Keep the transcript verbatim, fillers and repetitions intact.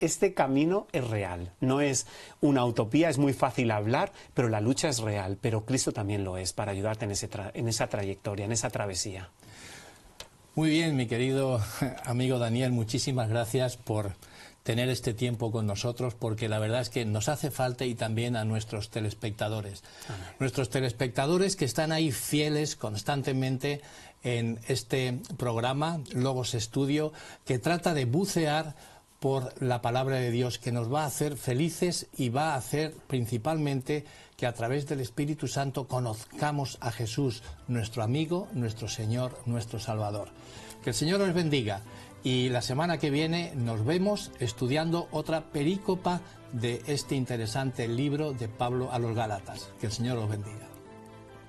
este camino es real, no es una utopía, es muy fácil hablar, pero la lucha es real, pero Cristo también lo es para ayudarte en, ese tra en esa trayectoria, en esa travesía. Muy bien, mi querido amigo Daniel, muchísimas gracias por tener este tiempo con nosotros, porque la verdad es que nos hace falta, y también a nuestros telespectadores. Amén. Nuestros telespectadores que están ahí fieles constantemente en este programa, Logos Estudio, que trata de bucear por la palabra de Dios, que nos va a hacer felices y va a hacer principalmente que a través del Espíritu Santo conozcamos a Jesús, nuestro amigo, nuestro Señor, nuestro Salvador. Que el Señor os bendiga, y la semana que viene nos vemos estudiando otra perícopa de este interesante libro de Pablo a los Gálatas. Que el Señor os bendiga.